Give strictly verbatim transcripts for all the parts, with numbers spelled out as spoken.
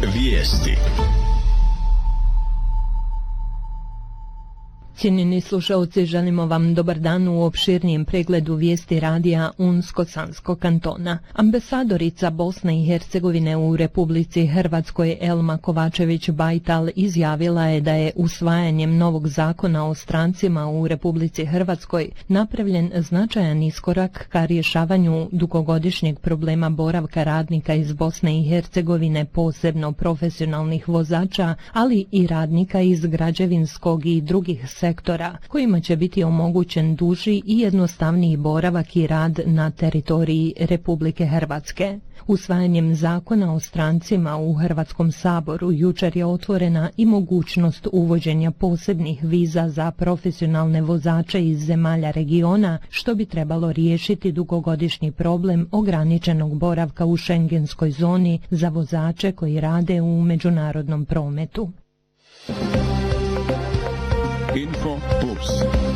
Vijesti. Cijenjeni slušalci, želimo vam dobar dan u opširnijem pregledu vijesti radija Unsko-Sanskog kantona. Ambasadorica Bosne i Hercegovine u Republici Hrvatskoj Elma Kovačević-Bajtal izjavila je da je usvajanjem novog zakona o strancima u Republici Hrvatskoj napravljen značajan iskorak ka rješavanju dugogodišnjeg problema boravka radnika iz Bosne i Hercegovine, posebno profesionalnih vozača, ali i radnika iz građevinskog i drugih sektora sektora, kojima će biti omogućen duži i jednostavniji boravak i rad na teritoriji Republike Hrvatske. Usvajanjem zakona o strancima u Hrvatskom saboru jučer je otvorena i mogućnost uvođenja posebnih viza za profesionalne vozače iz zemalja regiona, što bi trebalo riješiti dugogodišnji problem ograničenog boravka u šengenskoj zoni za vozače koji rade u međunarodnom prometu. Info Plus.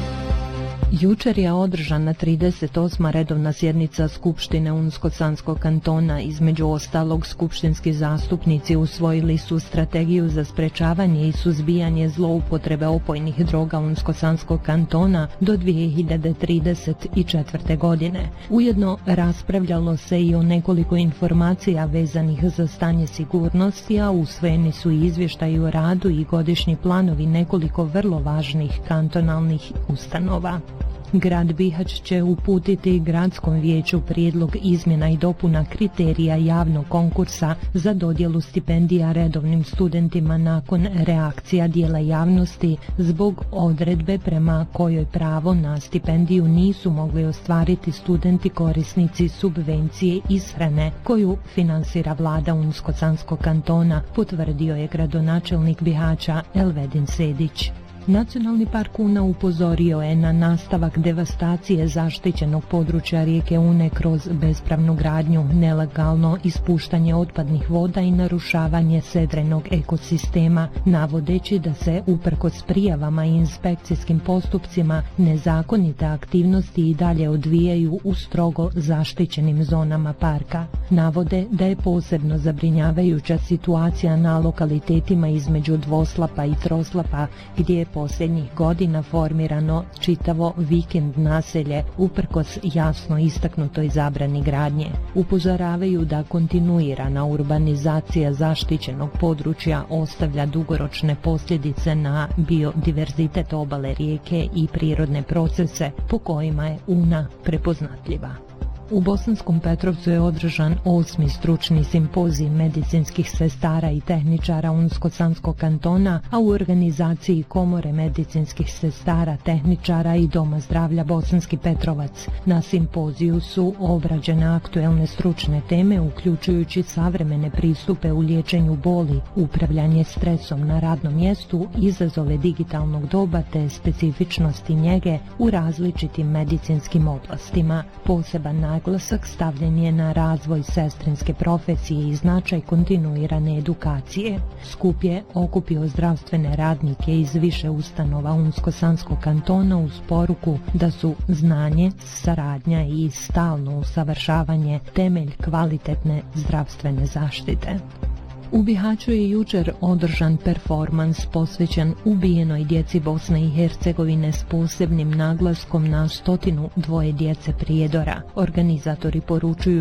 Jučer je održana trideset osma redovna sjednica Skupštine Unsko-Sanskog kantona. Između ostalog, skupštinski zastupnici usvojili su strategiju za sprečavanje i suzbijanje zloupotrebe opojnih droga Unsko-Sanskog kantona do dvije hiljade trideset četvrte. godine. Ujedno raspravljalo se i o nekoliko informacija vezanih za stanje sigurnosti, a usvojeni su i izvještaji o radu i godišnji planovi nekoliko vrlo važnih kantonalnih ustanova. Grad Bihać će uputiti Gradskom vijeću prijedlog izmjena i dopuna kriterija javnog konkursa za dodjelu stipendija redovnim studentima nakon reakcija dijela javnosti zbog odredbe prema kojoj pravo na stipendiju nisu mogli ostvariti studenti korisnici subvencije ishrane koju finansira vlada Unsko-Sanskog kantona, potvrdio je gradonačelnik Bihaća Elvedin Sedić. Nacionalni park Una upozorio je na nastavak devastacije zaštićenog područja rijeke Une kroz bespravnu gradnju, nelegalno ispuštanje otpadnih voda i narušavanje sedrenog ekosistema, navodeći da se uprkos prijavama i inspekcijskim postupcima nezakonite aktivnosti i dalje odvijaju u strogo zaštićenim zonama parka. Navode da je posebno zabrinjavajuća situacija na lokalitetima između Dvoslapa i Troslapa, gdje je posljednjih godina formirano čitavo vikend naselje uprkos jasno istaknutoj zabrani gradnje. Upozoravaju da kontinuirana urbanizacija zaštićenog područja ostavlja dugoročne posljedice na biodiverzitet obale rijeke i prirodne procese po kojima je Una prepoznatljiva. U Bosanskom Petrovcu je održan osmi stručni simpozij medicinskih sestara i tehničara Unsko-Sanskog kantona, a u organizaciji Komore medicinskih sestara, tehničara i Doma zdravlja Bosanski Petrovac. Na simpoziju su obrađene aktuelne stručne teme, uključujući savremene pristupe u liječenju boli, upravljanje stresom na radnom mjestu, izazove digitalnog doba te specifičnosti njege u različitim medicinskim oblastima. Poseban naglasak stavljen je na razvoj sestrinske profesije i značaj kontinuirane edukacije. Skup je okupio zdravstvene radnike iz više ustanova Unsko-Sanskog kantona uz poruku da su znanje, saradnja i stalno usavršavanje temelj kvalitetne zdravstvene zaštite. U Bihaću je jučer održan performans posvećen ubijenoj djeci Bosne i Hercegovine s posebnim naglaskom na stotinu dvoje djece prijedora. Organizatori poručuju